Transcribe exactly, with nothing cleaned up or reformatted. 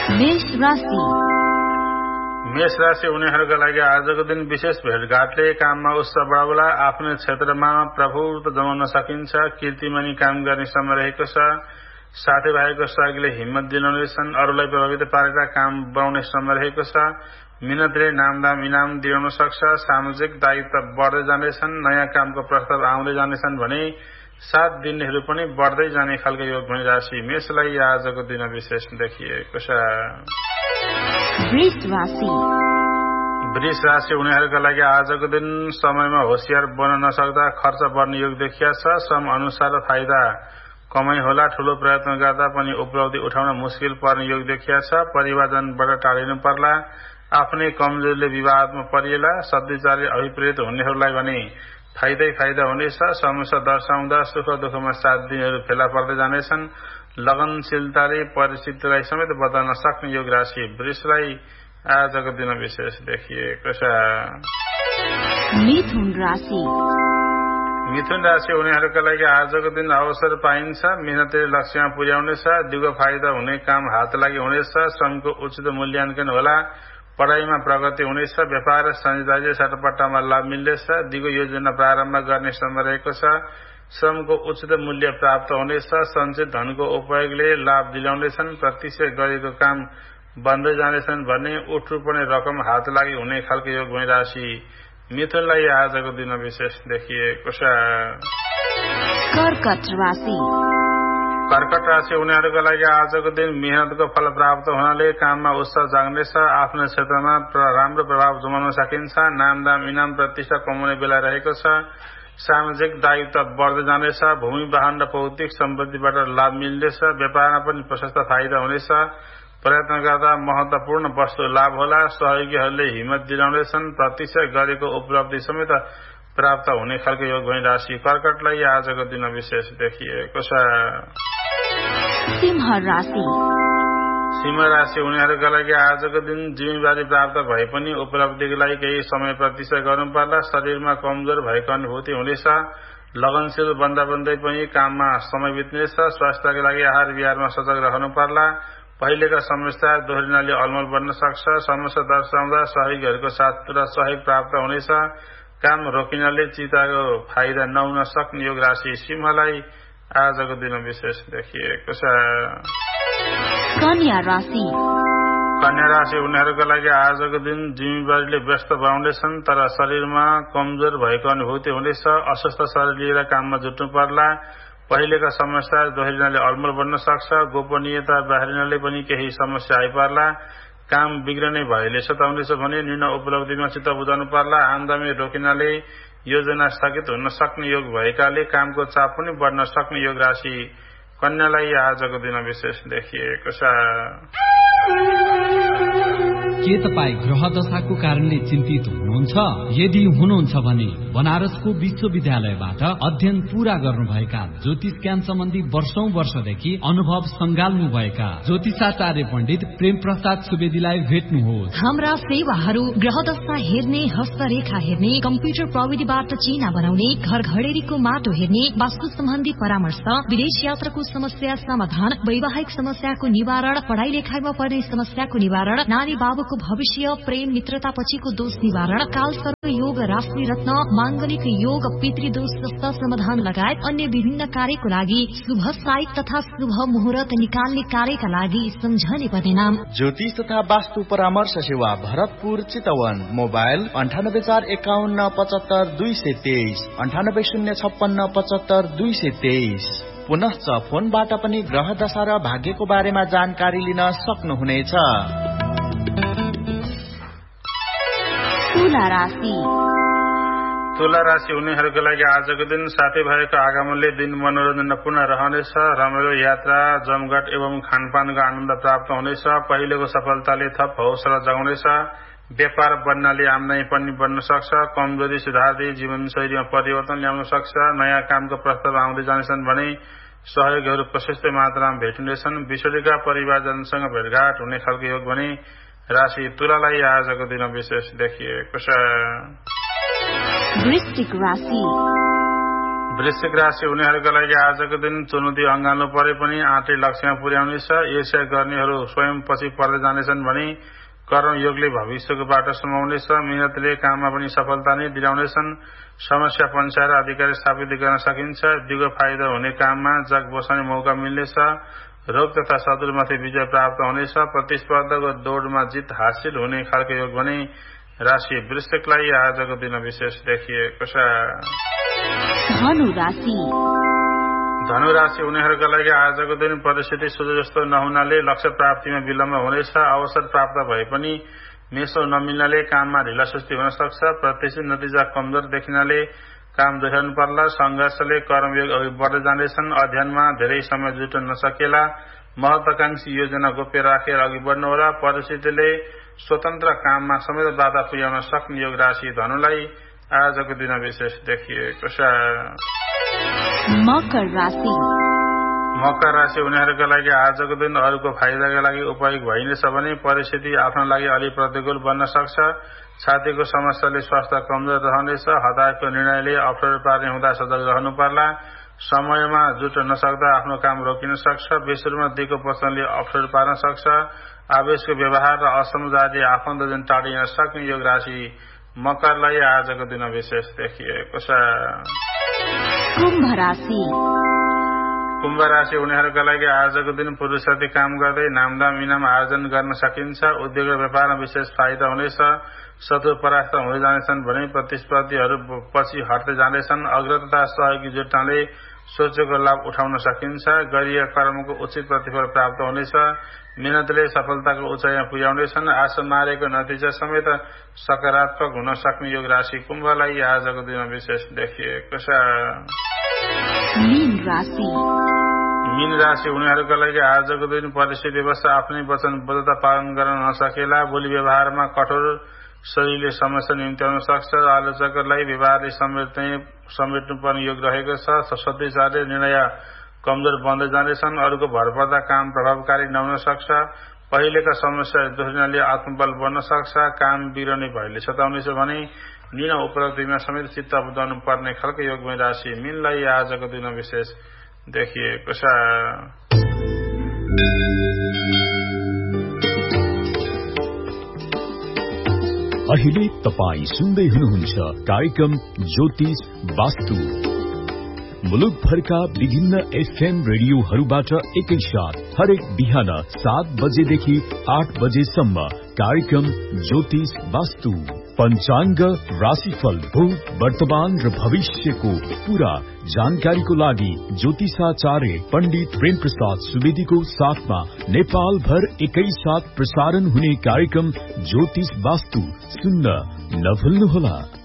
मेष राशि मेष राशि उनीहरूका लागि आजको दिन विशेष भेटघाटले काममा उत्साह बढाउला। आफ्नो क्षेत्रमा प्रभुत्व जमाउन सकिन्छ। कीर्तिमानी काम गर्ने समय रहेको छ। साथीभाइको सहयोगले हिम्मत दिलाउनेछन्। अरूलाई प्रभावित पारेर काम बनाउने समय रहेको छ। मिहिनेतले नामदाम इनाम दिलाउन सक्छ। सामाजिक दायित्व बढ्दै जानेछन्। नयाँ कामको प्रस्ताव आउँदै जानेछन् भने सात दिनहरू पनि बढ्दै जाने खालको योग भनी राशि मेषलाई आजको दिन विशेष देखिएको छ। वृष राशि वृष राशि उनीहरूका लागि आजको दिन समयमा होशियार बन्न नसक्दा खर्च बढ्ने योग देखिया छ। श्रम अनुसार फाइदा कमाइ होला। ठूलो प्रयत्न गर्दा पनि उपलब्धि उठाउन मुस्किल पर्ने योग देखिया छ। परिवारजनबाट टाढिनु पर्ला। आफ्नै कमजोरीले विवादमा परिएला। सद्विचारले अभिप्रेत हुनेहरूलाई भने फाइदै फाइदा हुनेछ। समस्या दर्शाउँदा सुख दुःखमा सात दिनहरू फेला पर्दै जानेछन्। लगनशीलताले परिस्थितिलाई समेत बदल्न सक्ने योग राशि वृषलाई आजको दिन विशेष देखिएको छ। मिथुन राशि मिथुन राशि उनीहरूका लागि आजको दिन अवसर पाइन्छ। मेहनतले लक्ष्यमा पुर्याउनेछ। दिगो फाइदा हुने काम हात लागि हुनेछ। श्रमको उचित मूल्याङ्कन होला। पढाइमा प्रगति हुनेछ। व्यापार र साझेदारी सट्टापट्टामा लाभ मिल्नेछ। दिगो योजना प्रारम्भ गर्ने समय रहेको छ। श्रमको उचित मूल्य प्राप्त हुनेछ। सञ्चित धनको उपयोगले लाभ दिलाउनेछन्। प्रत्यक्ष गरेको काम बन्दै जानेछन् भने उठ्नुपर्ने रकम हात लागि हुने खालको योग भनी राशि मिथुनलाई आजको दिन विशेष देखिएको छ। कर्कट राशि कर्कट राशि उनीहरूका लागि आजको दिन मेहनतको फल प्राप्त हुनाले काममा उत्साह जाग्नेछ। आफ्नो क्षेत्रमा राम्रो प्रभाव जमाउन सकिन्छ। नामदाम इनाम प्रतिष्ठा कमाउने बेला रहेको छ। सामाजिक दायित्व बढ्दै जानेछ। भूमि वाहन र भौतिक सम्पत्तिबाट लाभ मिल्नेछ। व्यापारमा पनि प्रशस्त फाइदा हुनेछ। प्रयत्न गर्दा महत्वपूर्ण वस्तु लाभ होला। सहयोगीहरूले हिम्मत दिलाउनेछन्। प्रत्यक्ष गरेको उपलब्धि समेत प्राप्त हुने खालको योग भनी राशि कर्कटलाई आजको दिन विशेष देखिएको छ। सिंह राशि सिंह राशि उनीहरूका लागि आजको दिन जिम्मेवारी प्राप्त भए पनि उपलब्धिको लागि केही समय प्रतीक्षा गर्नु पर्ला। शरीरमा कमजोर भएको अनुभूति हुनेछ। लगनशील बन्दा बन्दै पनि काममा समय बित्नेछ। स्वास्थ्यका लागि आहार विहारमा सजग रहनु पर्ला। पहिलेका समस्या दोहोरिनाले अलमल बन्न सक्छ। समस्या दर्शाउँदा सहयोगीहरूको साथ र सहयोग प्राप्त हुनेछ। काम रोकिनाले चिताको फाइदा नहुन सक्ने योग राशि सिंहलाई आजको दिन विशेष देखिएको छ। कन्या राशि कन्या राशि उनीहरूका लागि आजको दिन जिम्मेवारीले व्यस्त बनाउनेछन्। तर शरीरमा कमजोर भएको अनुभूति हुनेछ। अस्वस्थ शरीर लिएर काममा जुट्नु पर्ला। पहिलेका समस्या दोहोरिनाले अलमल बन्न सक्छ। गोपनीयता बाहिरिनाले पनि केही समस्या आइपर्ला। काम बिग्रने भएले सताउनेछ भने निर्णय उपलब्धिमा चित्त बुझाउनु पर्ला। आमदामी रोकिनाले योजना स्थगित हुन सक्ने योग भएकाले कामको चाप पनि बढ्न सक्ने योग राशि कन्यालाई आजको दिन विशेष देखिएको छ। के तपाईँ ग्रह दशाको कारणले चिन्तित हुनुहुन्छ? यदि हुनुहुन्छ भने बनारसको विश्वविद्यालयबाट अध्ययन पूरा गर्नुभएका ज्योतिष ज्ञान सम्बन्धी वर्षौं वर्षदेखि अनुभव संगाल्नुभएका ज्योतिषाचार्य पण्डित प्रेम प्रसाद सुवेदीलाई भेट्नुहोस्। हाम्रा सेवाहरू ग्रह दशा हेर्ने, हस्तरेखा हेर्ने, कम्प्युटर प्रविधिबाट चिना बनाउने, घर घडेरीको माटो हेर्ने, वास्तु सम्बन्धी परामर्श, विदेश यात्राको समस्या समाधान, वैवाहिक समस्याको निवारण, पढाइ लेखाइमा पर्ने समस्याको निवारण, नानी बाबुको भविष्य, प्रेम मित्रता पछिको दोष निवारण, काल सर्प योग, राशि रत्न, मांगलिक योग, पितृदोष जस्ता समाधान लगायत अन्य विभिन्न कार्यको लागि शुभ साइट तथा शुभ मुहूर्त निकाल्ने कार्यका लागि सम्झने पर्ने नाम ज्योतिष तथा वास्तु परामर्श सेवा भरतपुर चितवन। मोबाइल अन्ठानब्बे चार एकाउन्न पचहत्तर दुई सय तेइस अन्ठानब्बे शून्य छप्पन्न पचहत्तर दुई सय तेइस। पुनश्च फोनबाट पनि ग्रह दशा र भाग्यको बारेमा जानकारी लिन सक्नुहुनेछ। तुला राशि तुला राशि उनीहरूको लागि आजको दिन साथीभाइको आगमनले दिन मनोरञ्जनपूर्ण रहनेछ। रमाइलो यात्रा, जमघट एवं खानपानको आनन्द प्राप्त हुनेछ। पहिलेको सफलताले थप हौसला जगाउनेछ। व्यापार बढ्नाले आमदानी पनि बढ्न सक्छ। कमजोरी सुधार्दै जीवनशैलीमा परिवर्तन ल्याउन सक्छ। नयाँ कामको प्रस्ताव आउँदै जानेछन् भने सहयोगीहरू प्रशस्त मात्रामा भेटिनेछन्। विछोडेका परिवारजनसँग भेटघाट हुने खालको योग भने राशि तुलालाई आजको दिन विशेष देखिएको छ। वृश्चिक राशि वृश्चिक राशि हुनेहरूका लागि आजको दिन चुनौती अँगाल्नु परे पनि आँटे लक्ष्यमा पुर्याउनेछ। ईर्ष्या गर्नेहरू स्वयं पछि पर्दै जानेछन् भने कर्मयोगले भविष्यको बाटो समाउनेछ। मेहनतले काममा पनि सफलता नै दिलाउनेछन्। समस्या पन्छाएर अधिकारी स्थापित गर्न सकिन्छ। दिगो फाइदा हुने काममा जग बसाउने मौका मिल्नेछ। रोग तथा शत्रुमाथि विजय प्राप्त हुनेछ। प्रतिस्पर्धाको दौडमा जित हासिल हुने खालको योग भने राशि वृश्चिकलाई आजको दिन विशेष देखिएको छ। धनु राशि धनु राशि हुनेहरूका लागि आजको दिन परिस्थिति सोझो जस्तो नहुनाले लक्ष्य प्राप्तिमा विलम्ब हुनेछ। अवसर प्राप्त भए पनि मेसो नमिल्नाले काममा ढिलासुस्ती हुन सक्छ। प्रत्याशित नतिजा कमजोर देखिनाले काम दोहोर्याउनु पर्ला। संघर्षले कर्मयोग अघि बढ्दै जानेछन्। अध्ययनमा धेरै समय जुट्न नसकेला। महत्वाकांक्षी योजना गोप्य राखेर अघि बढ्नुहोला। परिस्थितिले स्वतन्त्र काममा समेत बाधा पुर्याउन सक्ने योग राशि धनुलाई आजको दिन विशेष देखिएको छ। मकर राशि मकर राशि हुनेहरूका लागि आजको दिन अरूको फाइदाका लागि उपयोग भइनेछ भने परिस्थिति आफ्नो लागि अलि प्रतिकूल बन्न सक्छ। छातीको समस्याले स्वास्थ्य कमजोर रहनेछ। हतारको निर्णयले अप्ठ्यारो पार्ने हुँदा सजग रहनु पर्ला। समयमा जुट्न नसक्दा आफ्नो काम रोकिन सक्छ। बेसुरमा दिएको वचनले अप्ठ्यारो पार्न सक्छ। आवेशको व्यवहार र असमझदारी आफन्तजन टाढिन सक्ने योग राशि मकरलाई आजको दिन विशेष देखिएको छ। कुम्भ राशि कुम्भ राशि हुनेहरूका लागि आजको दिन पुरुषार्थी काम गर्दै नामदाम इनाम आर्जन गर्न सकिन्छ। उद्योग र व्यापारमा विशेष फाइदा हुनेछ। शत्रु परास्त हुँदै जानेछन् भने प्रतिस्पर्धीहरू पछि हट्दै जानेछन्। अग्रता सहयोगी जुट्नाले सोचेको लाभ उठाउन सकिन्छ। गरिएका कर्मको उचित प्रतिफल प्राप्त हुनेछ। मेहनतले सफलताको उचाइमा पुर्याउनेछन्। आशा मारेको नतिजा समेत सकारात्मक हुन सक्ने योग राशि कुम्भलाई आजको दिन विशेष देखिएको छ। मीन राशि मीन राशि हुनेहरूका लागि आजको दिन परिस्थिति अवस्था आफ्नै वचनबद्धता पालन गर्न नसकेला। बोली व्यवहारमा कठोर शैलीले समस्या निम्त्याउन सक्छ। आलोचकहरूलाई व्यवहारले समेट्ने समेट्नुपर्ने योग रहेको छ। सत्ताचारले निर्णय कमजोर बन्दै जानेछन्। अरूको भर पर्दा काम प्रभावकारी नहुन सक्छ। पहिलेका समस्या दोहोरिनाले आत्मबल बन्न सक्छ। काम बिग्रने भयले सताउनेछ भने निर्णय उपलब्धिमा समेत चित्त बुझाउनु पर्ने खालको योगमय राशि मीनलाई आजको दिन विशेष देखिएको छ। अहिले तपाई सुन्दै हुनुहुन्छ कार्यक्रम ज्योतिष वास्तु। मुलुकभरका विभिन्न एफएम रेडियोहरूबाट एकैसाथ हरेक बिहान सात बजेदेखि आठ बजेसम्म कार्यक्रम ज्योतिष वास्तु। पंचांग, राशिफल, भूत, वर्तमान र भविष्यको पूरा जानकारीको लागि ज्योतिषाचार्य पण्डित प्रेम प्रसाद सुवेदीको साथमा नेपाल भर एकैसाथ प्रसारण हुने कार्यक्रम ज्योतिष वास्तु सुन्न नभुल्नुहोला।